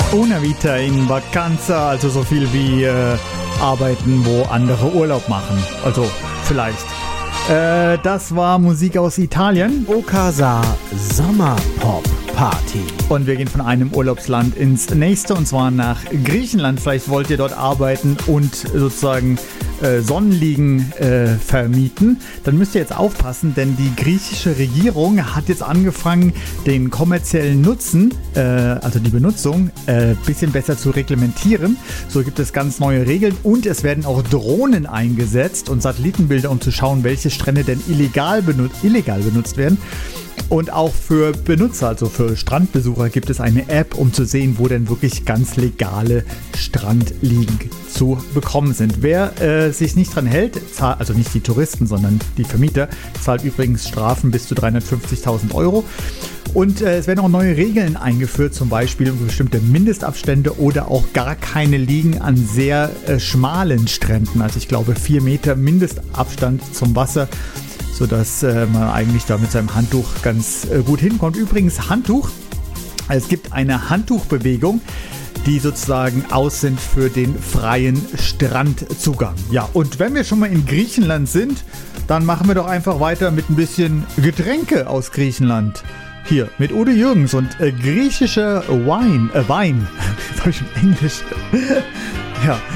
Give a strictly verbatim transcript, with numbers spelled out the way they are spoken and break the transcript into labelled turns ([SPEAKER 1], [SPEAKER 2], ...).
[SPEAKER 1] Una vita in vacanza, also so viel wie äh, arbeiten, wo andere Urlaub machen. Also vielleicht. Äh, das war Musik aus Italien.
[SPEAKER 2] O Casa Sommerpop Party.
[SPEAKER 1] Und wir gehen von einem Urlaubsland ins nächste, und zwar nach Griechenland. Vielleicht wollt ihr dort arbeiten und sozusagen äh, Sonnenliegen äh, vermieten. Dann müsst ihr jetzt aufpassen, denn die griechische Regierung hat jetzt angefangen, den kommerziellen Nutzen, äh, also die Benutzung, ein äh, bisschen besser zu reglementieren. So gibt es ganz neue Regeln, und es werden auch Drohnen eingesetzt und Satellitenbilder, um zu schauen, welche Strände denn illegal, benut- illegal benutzt werden. Und auch für Benutzer, also für Strandbesucher, gibt es eine App, um zu sehen, wo denn wirklich ganz legale Strandliegen zu bekommen sind. Wer äh, sich nicht dran hält, zahlt, also nicht die Touristen, sondern die Vermieter, zahlt übrigens Strafen bis zu dreihundertfünfzigtausend Euro. Und äh, es werden auch neue Regeln eingeführt, zum Beispiel bestimmte Mindestabstände oder auch gar keine Liegen an sehr äh, schmalen Stränden. Also ich glaube vier Meter Mindestabstand zum Wasser, sodass äh, man eigentlich da mit seinem Handtuch ganz äh, gut hinkommt. Übrigens Handtuch, es gibt eine Handtuchbewegung, die sozusagen aus sind für den freien Strandzugang. Ja, und wenn wir schon mal in Griechenland sind, dann machen wir doch einfach weiter mit ein bisschen Getränke aus Griechenland. Hier mit Udo Jürgens und äh, griechischer Wein, äh, Wein, jetzt habe ich schon Englisch. Ja,